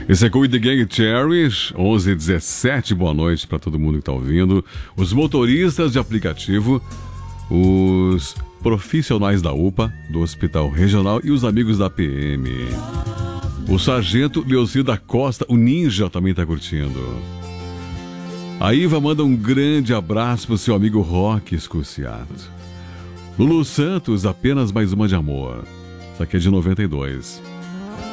Esse é Cool The Gang Cherries, 11h17, boa noite para todo mundo que tá ouvindo. Os motoristas de aplicativo, os profissionais da UPA, do Hospital Regional e os amigos da PM. O Sargento Leocir da Costa, o Ninja, também tá curtindo. A Iva manda um grande abraço pro seu amigo Roque Escuciado. Lulu Santos, apenas mais uma de amor. Isso aqui é de 92.